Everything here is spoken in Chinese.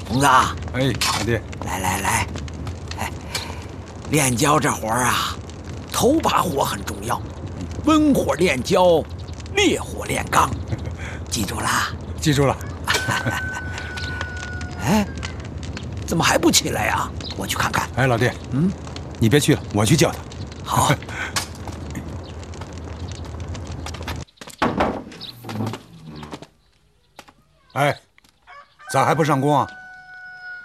红子， 哎，老弟， 来，哎，炼焦这活儿啊，头把火很重要，温火炼焦，烈火炼钢，记住啦？ 记住了。 哎，怎么还不起来呀？我去看看。 哎，老弟，你别去了，我去叫他。 好。 哎，咋还不上工啊？